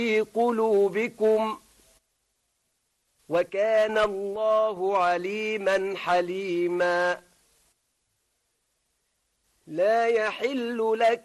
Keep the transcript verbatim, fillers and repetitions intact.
في قلوبكم وكان الله عليما حليما لا يحل لك